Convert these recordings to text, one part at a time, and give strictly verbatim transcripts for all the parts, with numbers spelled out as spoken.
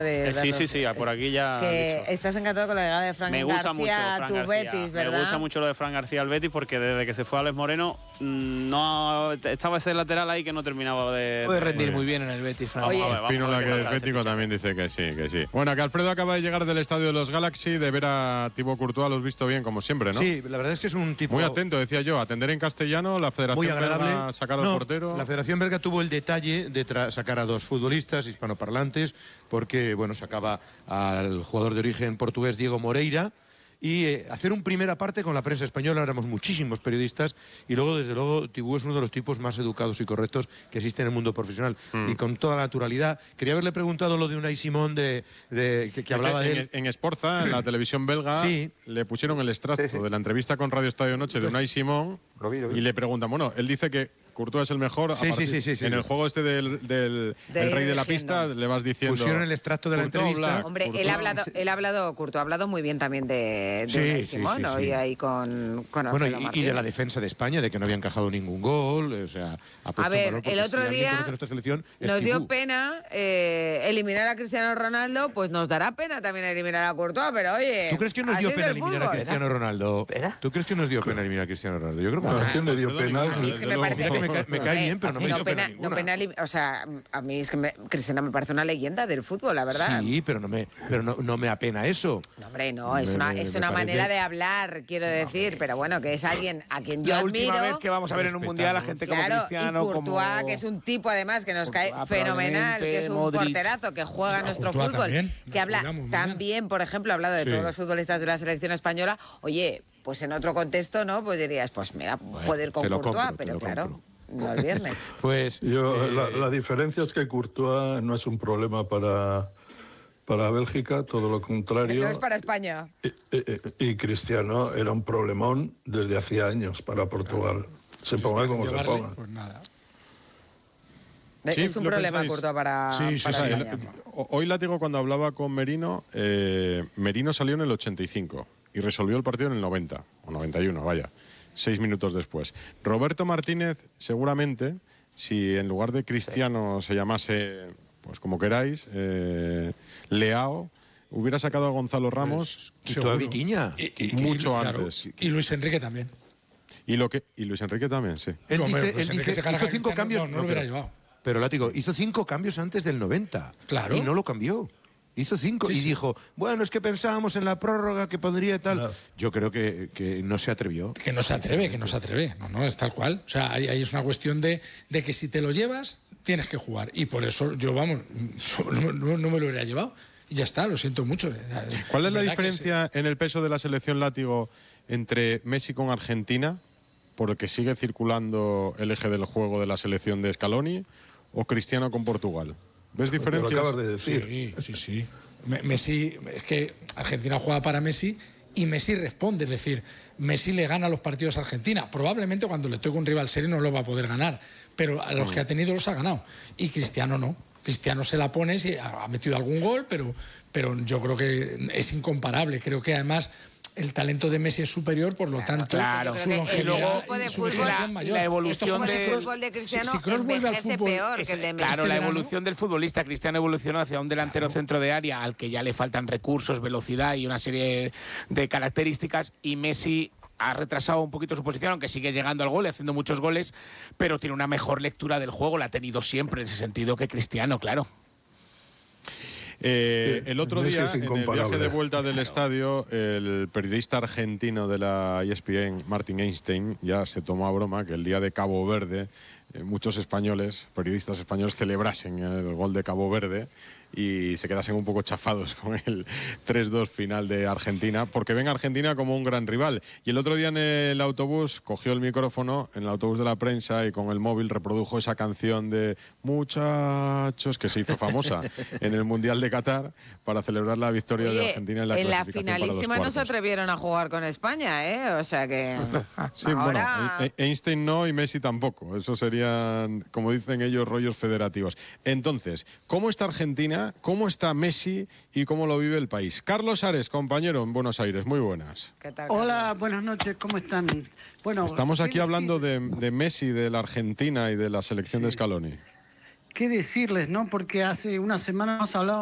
Eh, sí, sí, sí, por aquí ya. Que estás encantado con la llegada de Fran me gusta García mucho a Fran tu García. Betis, ¿verdad? Me gusta mucho lo de Fran García al Betis porque desde que se fue Alex Moreno no estaba ese lateral ahí que no terminaba de. Puede rendir muy bien. muy bien en el Betis, Fran. Oye, Espínola, que es bético, también dice que sí, que sí. Bueno, que Alfredo acaba de llegar del estadio de los Galaxy, de ver a Thibaut Courtois, lo has visto bien, como siempre, ¿no? Sí, la verdad es que es un tipo. Muy atento, decía yo, atender en castellano, la Federación muy agradable. Belga sacar al no, portero. La Federación Belga tuvo el detalle de sacar a dos futbolistas hispanoparlantes, porque, bueno, sacaba al jugador de origen portugués Diego Moreira. Y eh, hacer un primera parte con la prensa española, éramos muchísimos periodistas, y luego, desde luego, Thibaut es uno de los tipos más educados y correctos que existe en el mundo profesional, mm. y con toda la naturalidad. Quería haberle preguntado lo de Unai Simón, de, de, que, que hablaba que de en, él. En Esforza, en la televisión belga, sí. le pusieron el extracto sí, sí. de la entrevista con Radio Estadio Noche de Unai Simón, lo vi, lo vi. y le preguntan, bueno, él dice que Courtois es el mejor. Sí, sí, sí, sí, sí. En el juego este del, del de el rey de la diciendo. pista le vas diciendo. Pusieron el extracto de la Courtois entrevista. Black, Hombre, Courtois. él ha hablado, él ha hablado, Courtois ha hablado muy bien también de, de sí, Simón, sí, sí, sí. y ahí con, con bueno, y, y de la defensa de España, de que no había encajado ningún gol, o sea, ha puesto a ver, el otro si día nos dio Tibú. pena eh, eliminar a Cristiano Ronaldo, pues nos dará pena también eliminar a Courtois, pero oye, ¿tú crees que nos dio pena eliminar fútbol? a Cristiano Ronaldo? ¿Verdad? ¿Tú crees que nos dio pena eliminar a Cristiano Ronaldo? Yo creo que no. no. ¿A quién le dio pena? A mí es que me parece que me, cae, me cae bien, pero no me dio pena ninguna. No pena, o sea, a mí es que me, Cristiano me parece una leyenda del fútbol, la verdad. Sí, pero no me, pero no, no me apena eso. No, hombre, no, es una, es una manera de hablar, quiero decir, pero bueno, que es alguien a quien yo la admiro. La última vez que vamos a ver en un mundial a gente claro, como Cristiano, y Courtois, como... que es un tipo además que nos Courtois, cae fenomenal, que es un Modric. porterazo, que juega a nuestro Courtois fútbol, también, que habla también, por ejemplo, ha hablado de sí. todos los futbolistas de la selección española. Oye, pues en otro contexto, ¿no? Pues dirías, pues mira, bueno, puedo ir con Courtois, compro, pero claro. Compro. No el viernes. Pues yo eh, la, la diferencia es que Courtois no es un problema para para Bélgica, todo lo contrario. No es para España. Y, y, y Cristiano era un problemón desde hacía años para Portugal. Se ponga como se ponga. Pues nada. Sí, es un problema, Courtois, para, sí, sí, para sí, España. El, hoy Látigo, cuando hablaba con Merino, eh, Merino salió en el ochenta y cinco y resolvió el partido en el noventa, o noventa y uno, vaya. Seis minutos después. Roberto Martínez, seguramente, si en lugar de Cristiano se llamase, pues como queráis, eh, Leao, hubiera sacado a Gonzalo Ramos pues, y, Vitiña. Y, y, mucho y, antes. Claro, y Luis Enrique también. Y, lo que, y Luis Enrique también, sí. Él Hombre, dice, Luis él dice hizo cinco cambios. No, no lo hubiera llevado. Pero Látigo, hizo cinco cambios antes del noventa. Claro. Y no lo cambió. Hizo cinco sí, y sí. dijo, bueno, es que pensábamos en la prórroga que podría tal. No. Yo creo que, que no se atrevió. Que no se atreve, que no se atreve. No, no, es tal cual. O sea, ahí, ahí es una cuestión de, de que si te lo llevas, tienes que jugar. Y por eso yo, vamos, no, no, no me lo hubiera llevado. Y ya está, lo siento mucho. ¿Cuál es la diferencia en el peso de la selección, Látigo, entre Messi con Argentina, por el que sigue circulando el eje del juego de la selección de Scaloni, o Cristiano con Portugal? ¿Ves diferencias? Lo acabas de decir. Sí, sí, sí. Messi, es que Argentina juega para Messi y Messi responde, es decir, Messi le gana los partidos a Argentina. Probablemente cuando le toque un rival serio no lo va a poder ganar, pero a los mm. que ha tenido los ha ganado. Y Cristiano no. Cristiano se la pone, sí, ha metido algún gol, pero, pero yo creo que es incomparable. Creo que además el talento de Messi es superior, por lo claro, tanto, claro. su longevidad y su fútbol, mayor. La evolución de, de, fútbol de Cristiano si, si vuelve al fútbol, peor es, que el de Messi. Claro, este la verano. evolución del futbolista. Cristiano evolucionó hacia un delantero claro. centro de área al que ya le faltan recursos, velocidad y una serie de características, y Messi ha retrasado un poquito su posición, aunque sigue llegando al gol y haciendo muchos goles, pero tiene una mejor lectura del juego, la ha tenido siempre en ese sentido que Cristiano, claro. Eh, el otro día, en el viaje de vuelta del estadio, el periodista argentino de la E S P N, Martin Einstein, ya se tomó a broma que el día de Cabo Verde eh, muchos españoles, periodistas españoles, celebrasen el gol de Cabo Verde y se quedasen un poco chafados con el tres dos final de Argentina, porque ven a Argentina como un gran rival. Y el otro día en el autobús cogió el micrófono, en el autobús de la prensa, y con el móvil reprodujo esa canción de Muchachos, que se hizo famosa en el Mundial de Qatar para celebrar la victoria Oye, de Argentina en la en la clasificación finalísima para no los se atrevieron a jugar con España, ¿eh? O sea que sí, ahora... bueno, Einstein no y Messi tampoco. Eso serían, como dicen ellos, rollos federativos. Entonces, ¿cómo está Argentina? ¿Cómo está Messi y cómo lo vive el país? Carlos Ares, compañero en Buenos Aires, muy buenas. ¿Qué tal, Hola, buenas noches, ¿cómo están? Bueno, estamos aquí decir? hablando de, de Messi, de la Argentina y de la selección sí. de Scaloni. ¿Qué decirles, no? Porque hace una semana hemos hablado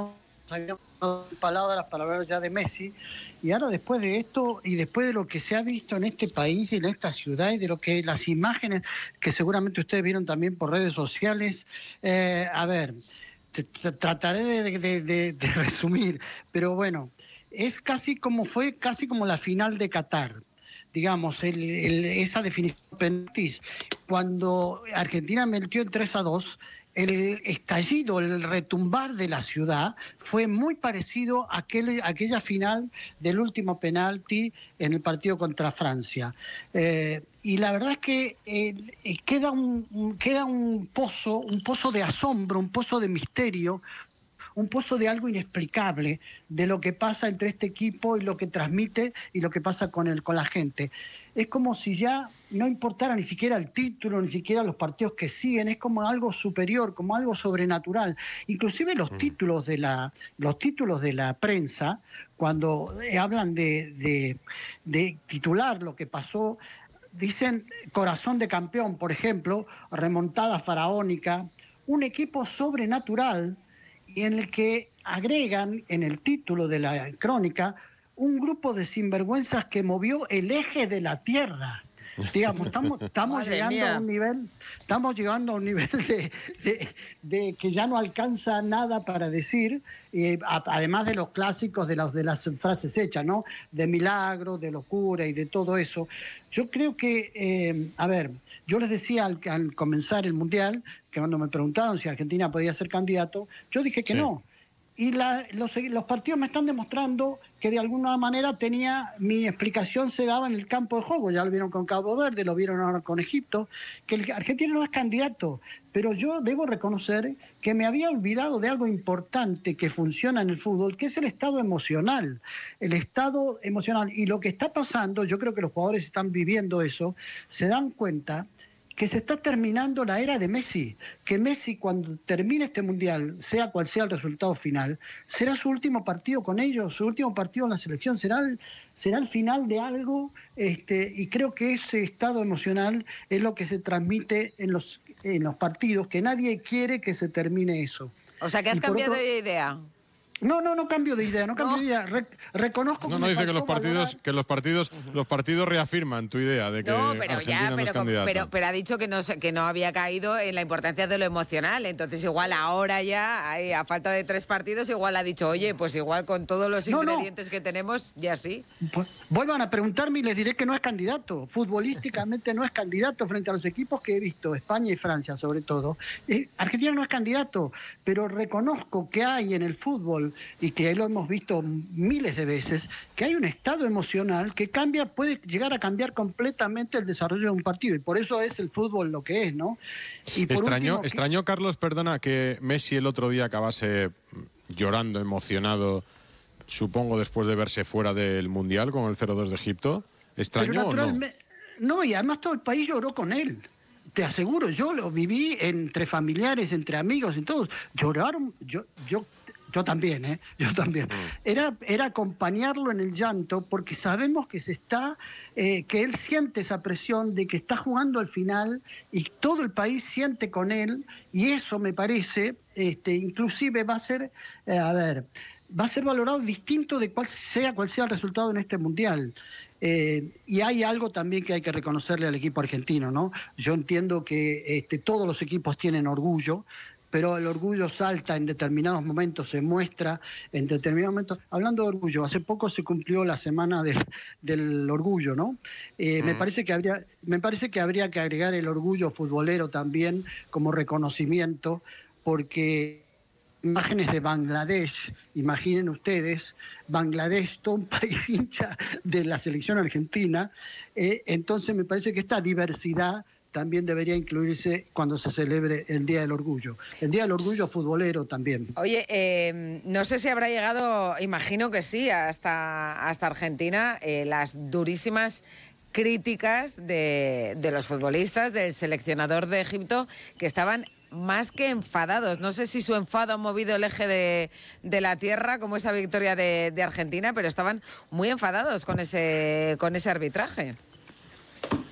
habíamos dado palabras para hablar ya de Messi, y ahora después de esto y después de lo que se ha visto en este país y en esta ciudad y de lo que las imágenes que seguramente ustedes vieron también por redes sociales, eh, a ver, te, te, trataré de, de, de, de resumir, pero bueno, es casi como fue casi como la final de Qatar. Digamos, el, el, esa definición de penaltis, cuando Argentina metió en tres a dos, el estallido, el retumbar de la ciudad fue muy parecido a aquel, aquella final del último penalti en el partido contra Francia. Eh, y la verdad es que eh, queda, un, queda un pozo, un pozo de asombro, un pozo de misterio, un pozo de algo inexplicable de lo que pasa entre este equipo y lo que transmite y lo que pasa con, el, con la gente. Es como si ya no importara ni siquiera el título, ni siquiera los partidos que siguen, es como algo superior, como algo sobrenatural. Inclusive los, mm. títulos, de la, los títulos de la prensa, cuando hablan de, de, de titular lo que pasó, dicen corazón de campeón, por ejemplo, remontada faraónica, un equipo sobrenatural, y en el que agregan en el título de la crónica un grupo de sinvergüenzas que movió el eje de la tierra. Digamos, estamos, estamos llegando mía. a un nivel, estamos llegando a un nivel de, de, de que ya no alcanza nada para decir, eh, a, además de los clásicos de, los, de las frases hechas, ¿no? De milagro, de locura y de todo eso. Yo creo que, eh, a ver, yo les decía al, al comenzar el Mundial, que cuando me preguntaron si Argentina podía ser candidato, yo dije que sí. no. Y la, los, los partidos me están demostrando que de alguna manera tenía, mi explicación se daba en el campo de juego. Ya lo vieron con Cabo Verde, lo vieron ahora con Egipto, que el Argentina no es candidato. Pero yo debo reconocer que me había olvidado de algo importante que funciona en el fútbol, que es el estado emocional. El estado emocional. Y lo que está pasando, yo creo que los jugadores están viviendo eso, se dan cuenta que se está terminando la era de Messi, que Messi cuando termine este Mundial, sea cual sea el resultado final, será su último partido con ellos, su último partido en la selección, será el, será el final de algo, este, y creo que ese estado emocional es lo que se transmite en los, en los partidos, que nadie quiere que se termine eso. O sea, que has cambiado otro... de idea. No, no, no cambio de idea, no cambio no. de idea. Re reconozco no, que no me dice que los partidos, valorar... que los partidos, uh-huh. los partidos reafirman tu idea de que no, pero Argentina ya, no pero, es candidata. Pero, pero ha dicho que no que no había caído en la importancia de lo emocional. Entonces igual ahora ya, a falta de tres partidos, igual ha dicho, oye, pues igual con todos los no, ingredientes no. que tenemos, ya sí. Pues, vuelvan a preguntarme y les diré que no es candidato. Futbolísticamente no es candidato frente a los equipos que he visto, España y Francia sobre todo. Eh, Argentina no es candidato, pero reconozco que hay en el fútbol, y que lo hemos visto miles de veces, que hay un estado emocional que cambia, puede llegar a cambiar completamente el desarrollo de un partido, y por eso es el fútbol lo que es, ¿no? Y por extrañó, último, extrañó, Carlos, perdona, que Messi el otro día acabase llorando, emocionado, supongo después de verse fuera del Mundial con el cero dos de Egipto. ¿Extrañó o no? No, y además todo el país lloró con él. Te aseguro, yo lo viví entre familiares, entre amigos y todos. Lloraron, yo... yo Yo también, ¿eh? Yo también. Era, era acompañarlo en el llanto porque sabemos que se está, eh, que él siente esa presión de que está jugando al final y todo el país siente con él, y eso me parece, este, inclusive va a ser, eh, a ver, va a ser valorado distinto de cuál sea cuál sea el resultado en este Mundial. Eh, y hay algo también que hay que reconocerle al equipo argentino, ¿no? Yo entiendo que este, todos los equipos tienen orgullo, pero el orgullo salta en determinados momentos, se muestra en determinados momentos. Hablando de orgullo, hace poco se cumplió la semana del, del orgullo, ¿no? Eh, mm. me, parece que habría, me parece que habría que agregar el orgullo futbolero también como reconocimiento, porque imágenes de Bangladesh, imaginen ustedes, Bangladesh, todo un país hincha de la selección argentina, eh, entonces me parece que esta diversidad también debería incluirse cuando se celebre el Día del Orgullo. El Día del Orgullo futbolero también. Oye, eh, no sé si habrá llegado, imagino que sí, hasta, hasta Argentina, eh, las durísimas críticas de, de los futbolistas, del seleccionador de Egipto, que estaban más que enfadados. No sé si su enfado ha movido el eje de, de la tierra, como esa victoria de, de Argentina, pero estaban muy enfadados con ese, con ese arbitraje.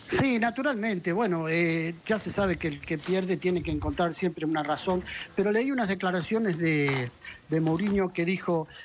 Sí, naturalmente. Bueno, eh, ya se sabe que el que pierde tiene que encontrar siempre una razón, pero leí unas declaraciones de, de Mourinho que dijo